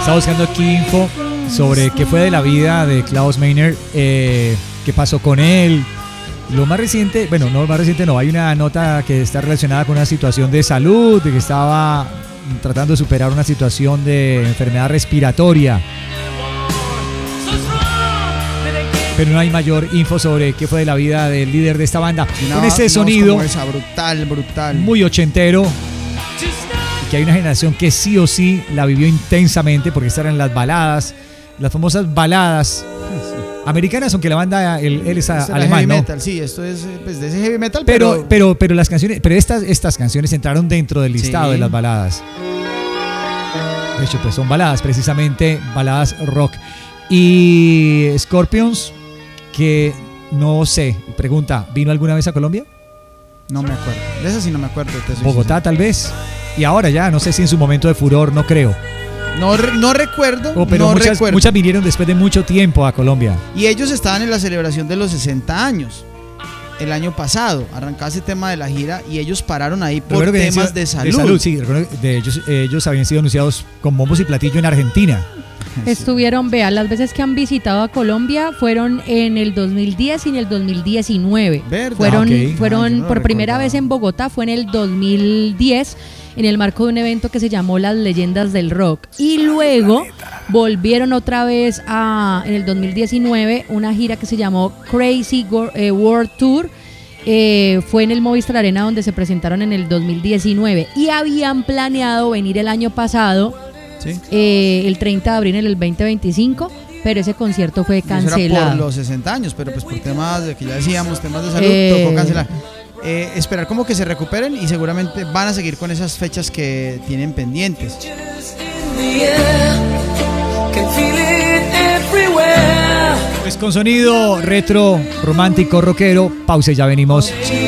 Estaba buscando aquí info sobre qué fue de la vida de Klaus Meine, qué pasó con él. Lo más reciente, bueno, no, más reciente no, hay una nota que está relacionada con una situación de salud, de que estaba tratando de superar una situación de enfermedad respiratoria. Pero no hay mayor info sobre qué fue de la vida del líder de esta banda. Con ese sonido brutal, muy ochentero, y que hay una generación que sí o sí la vivió intensamente, porque estas eran las baladas, las famosas baladas americanas, aunque la banda él es alemán, heavy ¿no? metal, sí, esto es pues, de ese heavy metal, pero las canciones, pero estas canciones entraron dentro del listado de las baladas. De hecho, pues son baladas, precisamente baladas rock. Y Scorpions, que no sé, pregunta, ¿vino alguna vez a Colombia? No me acuerdo, de esa sí no me acuerdo. Bogotá tal vez. Y ahora ya, no sé si en su momento de furor, no creo. No recuerdo, pero muchas vinieron después de mucho tiempo a Colombia. Y ellos estaban en la celebración de los 60 años el año pasado. Arrancaba ese tema de la gira y ellos pararon ahí por temas de salud. Sí, ellos habían sido anunciados con bombos y platillo en Argentina. Estuvieron, vea, las veces que han visitado a Colombia fueron en el 2010 y en el 2019. ¿Verdad? Fueron por primera vez en Bogotá, fue en el 2010, en el marco de un evento que se llamó Las Leyendas del Rock. Y luego volvieron otra vez en el 2019, una gira que se llamó Crazy World Tour. Fue en el Movistar Arena, donde se presentaron en el 2019. Y habían planeado venir el año pasado, ¿sí? El 30 de abril en el 2025, pero ese concierto fue cancelado. Eso era por los 60 años, pero pues por temas de que ya decíamos, temas de salud, tocó cancelar. Esperar como que se recuperen y seguramente van a seguir con esas fechas que tienen pendientes. Pues con sonido retro, romántico, rockero, pausa y ya venimos.